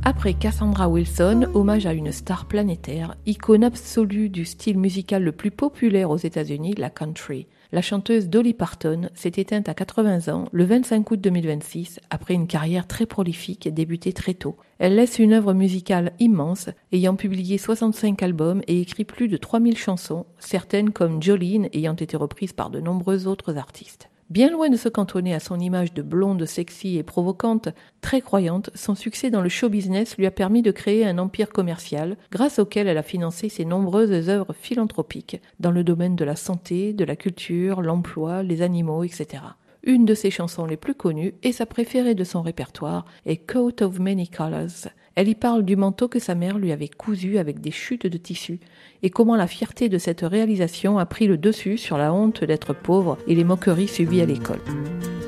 Après Cassandra Wilson, hommage à une star planétaire, icône absolue du style musical le plus populaire aux États-Unis, la country. La chanteuse Dolly Parton s'est éteinte à 80 ans le 25 août 2026 après une carrière très prolifique débutée très tôt. Elle laisse une œuvre musicale immense, ayant publié 65 albums et écrit plus de 3000 chansons, certaines comme Jolene ayant été reprises par de nombreux autres artistes. Bien loin de se cantonner à son image de blonde sexy et provocante, très croyante, son succès dans le show business lui a permis de créer un empire commercial grâce auquel elle a financé ses nombreuses œuvres philanthropiques dans le domaine de la santé, de la culture, l'emploi, les animaux, etc. Une de ses chansons les plus connues et sa préférée de son répertoire est Coat of Many Colors. Elle y parle du manteau que sa mère lui avait cousu avec des chutes de tissu et comment la fierté de cette réalisation a pris le dessus sur la honte d'être pauvre et les moqueries subies à l'école.